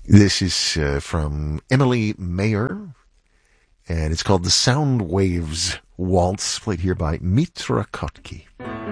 This is from Emily Mayer, and it's called the Sound Waves Waltz, played here by Mitra Kotke.